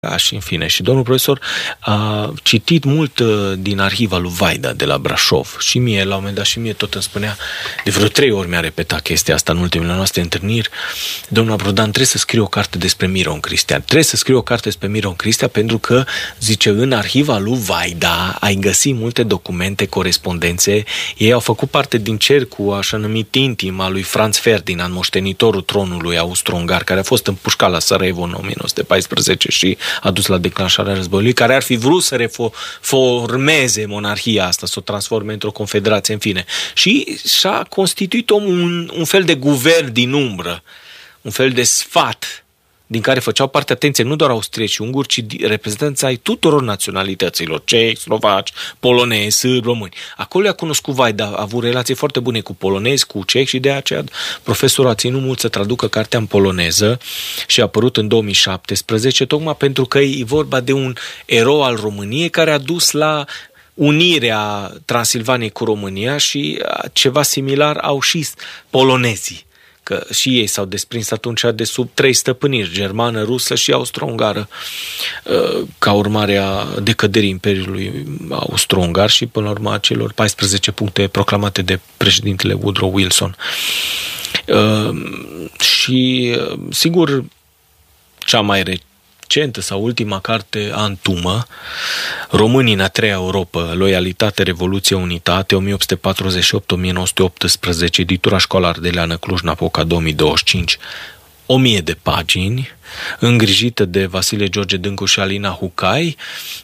Și în fine. Și domnul profesor a citit mult din arhiva lui Vaida de la Brașov și mie, la un moment dat, și mie tot îmi spunea, de vreo 3 ori mi-a repetat chestia asta în ultimele noastre întâlniri: domnul Prodan, trebuie să scriu o carte despre Miron Cristian. Trebuie să scriu o carte despre Miron Cristian pentru că, zice, în arhiva lui Vaida ai găsit multe documente, corespondențe. Ei au făcut parte din cercul așa numit intim al lui Franz Ferdinand, moștenitorul tronului austro-ungar, care a fost împușcat la Sarajevo în 1914 și a dus la declanșarea războiului, care ar fi vrut să reformeze monarhia asta, să o transforme într-o confederație, în fine. Și și-a constituit un fel de guvern din umbră, un fel de sfat, din care făceau parte, atenție, nu doar austrieci și unguri, ci reprezentanța ai tuturor naționalităților, cehi, slovaci, polonezi, sârbi, români. Acolo a cunoscut Vaida, a avut relații foarte bune cu polonezi, cu cehi și de aceea profesorul a ținut mult să traducă cartea în poloneză și a apărut în 2017, tocmai pentru că e vorba de un erou al României care a dus la unirea Transilvaniei cu România și ceva similar au și polonezii. Că și ei s-au desprins atunci de sub 3 stăpâniri, germană, rusă și austro-ungară, ca urmare a decăderii Imperiului austro-ungar și până la urmă a celor 14 puncte proclamate de președintele Woodrow Wilson. Și sigur, cea mai recentă sau ultima carte, Antumă, Românii în a treia Europa, Loialitate, Revoluție, Unitate, 1848-1918, editura Școala Ardeleană, Cluj-Napoca, 2025, 1000 de pagini, îngrijită de Vasile George Dâncu și Alina Hucai,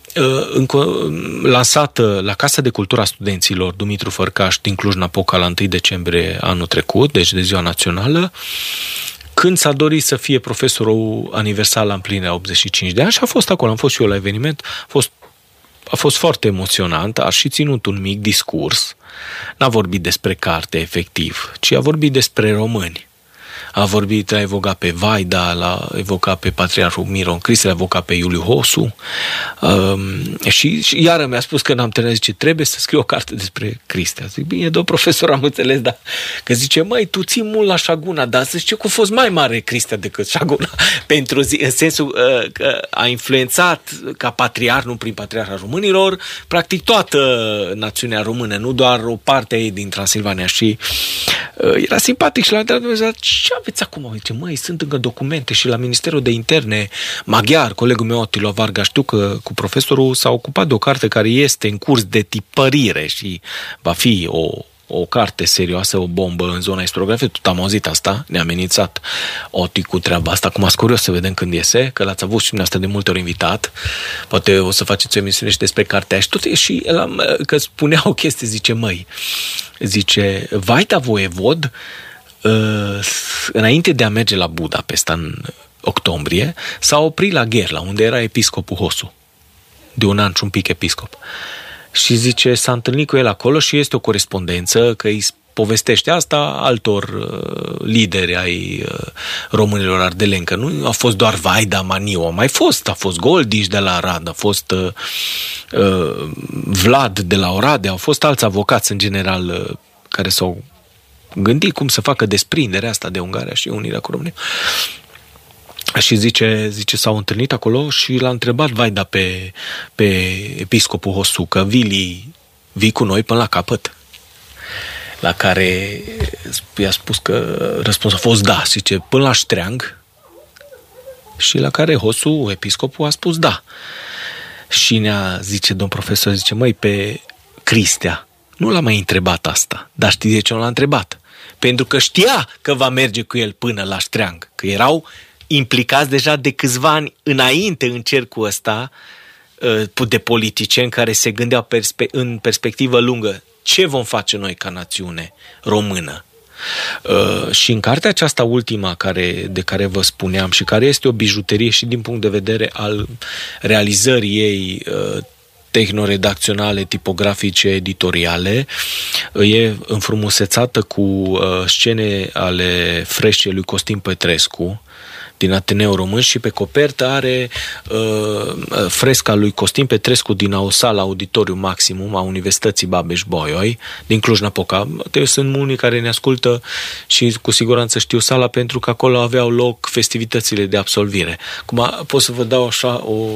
lansată la Casa de Cultură a Studenților Dumitru Fărcaș din Cluj-Napoca la 1 decembrie anul trecut, deci de Ziua Națională, când s-a dorit să fie profesorul aniversal la împlinirea 85 de ani și a fost acolo, am fost și eu la eveniment, a fost foarte emoționant, a și ținut un mic discurs, n-a vorbit despre carte efectiv, ci a vorbit despre români. A evocat pe Vaida, l-a evocat pe Patriarhul Miron Cristian, l-a evocat pe Iuliu Hosu și iară mi-a spus că n-am terminat, zice, trebuie să scriu o carte despre Cristian. Zic, bine, domn profesor, am înțeles, dar că zice, măi, tu ții mult la Șaguna, dar zice că a fost mai mare Cristian decât Șaguna, în sensul că a influențat ca patriarh, nu prin patriarh al românilor, practic toată națiunea română, nu doar o parte a ei din Transilvania. Și era simpatic și la întrebat, ce aveți acum? Zice, măi, sunt încă documente și la Ministerul de Interne maghiar, colegul meu Attila Varga, știu că cu profesorul s-a ocupat de o carte care este în curs de tipărire și va fi o carte serioasă, o bombă în zona istoriografiei. Tot am auzit asta, ne-a amenințat Oti cu treaba asta. Acum curios să vedem când iese, că l-ați avut și dumneavoastră de multe ori invitat. Poate o să faceți o emisiune și despre cartea și tot. Și că spunea o chestie, zice, Vaida voievod, înainte de a merge la Budapesta în octombrie, s-a oprit la Gherla, unde era episcopul Hosu, de un an și un pic episcop. Și zice, s-a întâlnit cu el acolo și este o corespondență că îi povestește asta altor lideri ai românilor ardeleni, că nu a fost doar Vaida Maniu, a fost Goldiș de la Arad, a fost Vlad de la Oradea, au fost alți avocați în general care s-au gândit cum să facă desprinderea asta de Ungaria și unirea cu România. Și zice, s-au întâlnit acolo și l-a întrebat Vaida pe episcopul Hosu că vii cu noi până la capăt. La care i-a spus că răspunsul a fost da. Zice, până la ștreang. Și la care Hosu, episcopul, a spus da. Și zice domn profesor, zice, măi, pe Cristea nu l-a mai întrebat asta. Dar știi de ce nu l-a întrebat? Pentru că știa că va merge cu el până la ștreang. Că erau implicați deja de câțiva ani înainte în cercul ăsta de politicieni care se gândeau în perspectivă lungă. Ce vom face noi ca națiune română? Și în cartea aceasta ultima de care vă spuneam și care este o bijuterie și din punct de vedere al realizării ei tehnoredacționale, tipografice, editoriale, e înfrumusețată cu scene ale freșei lui Costin Petrescu, din Ateneul Român și pe copertă are fresca lui Costin Petrescu din Sala Auditoriu Maximum a Universității Babeș-Bolyai din Cluj-Napoca. Sunt unii care ne ascultă și cu siguranță știu sala pentru că acolo aveau loc festivitățile de absolvire. Acum pot să vă dau așa o